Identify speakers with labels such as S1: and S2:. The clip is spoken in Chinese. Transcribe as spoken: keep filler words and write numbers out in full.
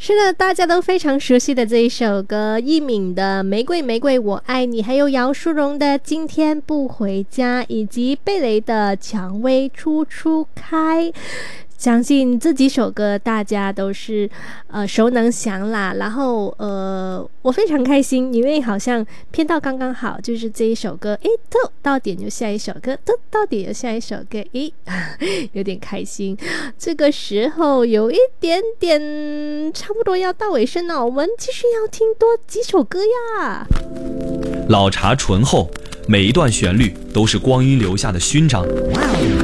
S1: 是的，大家都非常熟悉的这一首歌，易敏的《玫瑰玫瑰我爱你》，还有姚淑蓉的《今天不回家》，以及贝雷的《蔷薇初初开》。相信这几首歌大家都是呃熟能详啦，然后呃我非常开心，因为好像偏到刚刚好，就是这一首歌，诶，到到点就下一首歌，到到点就下一首歌，诶，有点开心。这个时候有一点点差不多要到尾声了，我们继续要听多几首歌呀。
S2: 老茶醇厚，每一段旋律都是光阴留下的勋章。哇哦！